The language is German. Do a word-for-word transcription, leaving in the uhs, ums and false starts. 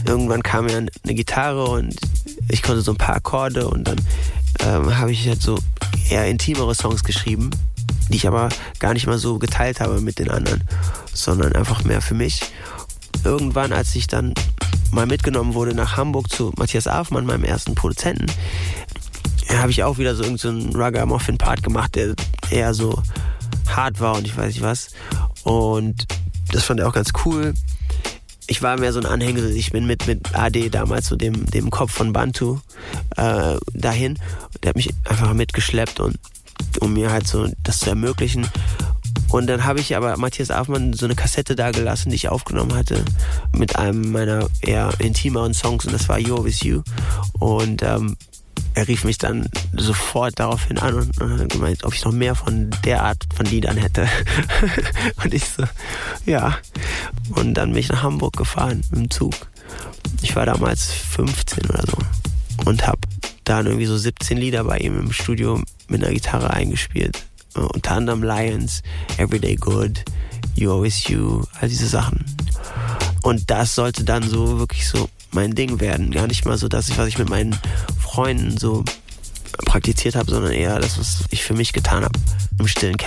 irgendwann kam ja eine Gitarre und ich konnte so ein paar Akkorde und dann ähm, habe ich halt so eher intimere Songs geschrieben, die ich aber gar nicht mal so geteilt habe mit den anderen, sondern einfach mehr für mich. Irgendwann, als ich dann mal mitgenommen wurde nach Hamburg zu Matthias Afmann, meinem ersten Produzenten, habe ich auch wieder so irgendeinen so Ragamuffin-Part gemacht, der eher so hart war und ich weiß nicht was. Und das fand er auch ganz cool. Ich war mehr so ein Anhänger, ich bin mit, mit A D damals, so dem, dem Kopf von Bantu, äh, dahin. Der hat mich einfach mitgeschleppt, und um mir halt so das zu ermöglichen. Und dann habe ich aber Matthias Afmann so eine Kassette da gelassen, die ich aufgenommen hatte, mit einem meiner eher intimeren Songs, und das war You Always You. Und ähm, er rief mich dann sofort daraufhin an und, und hat gemeint, ob ich noch mehr von der Art von Liedern hätte. Und ich so, ja. Und dann bin ich nach Hamburg gefahren mit dem Zug. Ich war damals fünfzehn oder so und habe dann irgendwie so siebzehn Lieder bei ihm im Studio mit einer Gitarre eingespielt. Uh, unter anderem Lions, Everyday Good, You Always You, all diese Sachen. Und das sollte dann so wirklich so mein Ding werden. Gar nicht mal so das, was ich mit meinen Freunden so praktiziert habe, sondern eher das, was ich für mich getan habe im stillen Kämmerlein.